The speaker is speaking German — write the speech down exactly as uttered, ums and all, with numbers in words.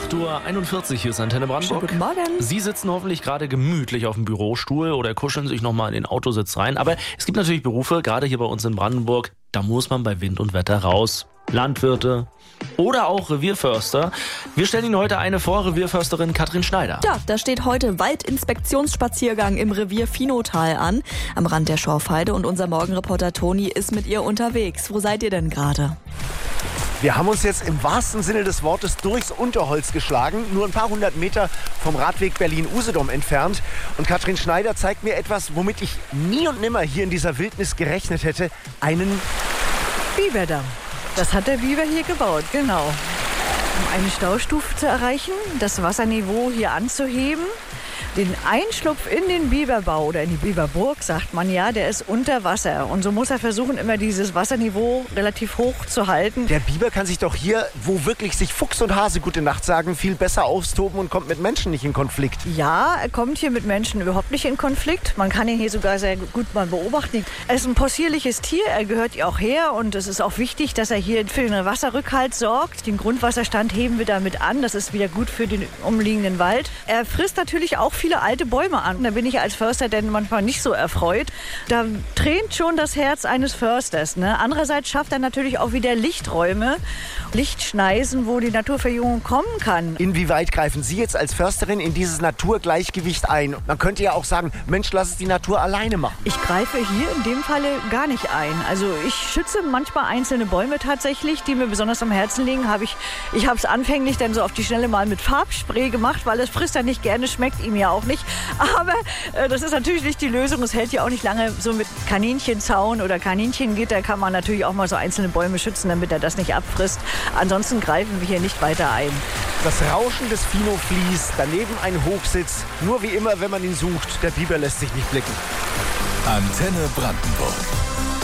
acht Uhr einundvierzig, hier ist Antenne Brandenburg. Guten Morgen. Sie sitzen hoffentlich gerade gemütlich auf dem Bürostuhl oder kuscheln sich nochmal in den Autositz rein. Aber es gibt natürlich Berufe, gerade hier bei uns in Brandenburg, da muss man bei Wind und Wetter raus. Landwirte oder auch Revierförster. Wir stellen Ihnen heute eine vor, Revierförsterin Katrin Schneider. Ja, da steht heute Waldinspektionsspaziergang im Revier Vinotal an, am Rand der Schorfheide. Und unser Morgenreporter Toni ist mit ihr unterwegs. Wo seid ihr denn gerade? Wir haben uns jetzt im wahrsten Sinne des Wortes durchs Unterholz geschlagen, nur ein paar hundert Meter vom Radweg Berlin-Usedom entfernt. Und Katrin Schneider zeigt mir etwas, womit ich nie und nimmer hier in dieser Wildnis gerechnet hätte. Einen Biberdamm. Das hat der Biber hier gebaut, genau. Um eine Staustufe zu erreichen, das Wasserniveau hier anzuheben. Den Einschlupf in den Biberbau oder in die Biberburg, sagt man ja, der ist unter Wasser. Und so muss er versuchen, immer dieses Wasserniveau relativ hoch zu halten. Der Biber kann sich doch hier, wo wirklich sich Fuchs und Hase gute Nacht sagen, viel besser austoben und kommt mit Menschen nicht in Konflikt. Ja, er kommt hier mit Menschen überhaupt nicht in Konflikt. Man kann ihn hier sogar sehr gut mal beobachten. Er ist ein possierliches Tier, er gehört hier auch her. Und es ist auch wichtig, dass er hier für den Wasserrückhalt sorgt. Den Grundwasserstand heben wir damit an. Das ist wieder gut für den umliegenden Wald. Er frisst natürlich auch viele alte Bäume an. Da bin ich als Förster denn manchmal nicht so erfreut. Da tränt schon das Herz eines Försters. Ne? Andererseits schafft er natürlich auch wieder Lichträume, Lichtschneisen, wo die Naturverjüngung kommen kann. Inwieweit greifen Sie jetzt als Försterin in dieses Naturgleichgewicht ein? Man könnte ja auch sagen, Mensch, lass es die Natur alleine machen. Ich greife hier in dem Falle gar nicht ein. Also ich schütze manchmal einzelne Bäume tatsächlich, die mir besonders am Herzen liegen. Hab ich ich habe es anfänglich dann so auf die Schnelle mal mit Farbspray gemacht, weil es frisst er nicht gerne, schmeckt ihm ja auch nicht. Aber äh, das ist natürlich nicht die Lösung. Es hält ja auch nicht lange. So mit Kaninchenzaun oder Kaninchengitter kann man natürlich auch mal so einzelne Bäume schützen, damit er das nicht abfrisst. Ansonsten greifen wir hier nicht weiter ein. Das Rauschen des Finoflies, daneben ein Hochsitz. Nur wie immer, wenn man ihn sucht, der Biber lässt sich nicht blicken. Antenne Brandenburg.